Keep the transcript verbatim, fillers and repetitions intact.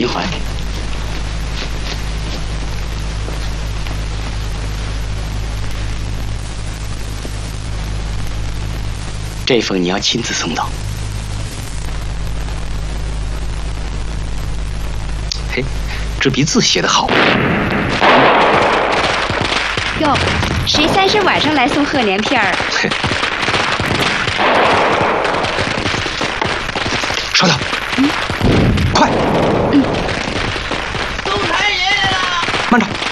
您怀。这封你要亲自送到。嘿，这笔字写得好。 哟，谁三十晚上来送贺年片儿？ 收到。嗯，快。 嗯。东台爷爷了。 慢着。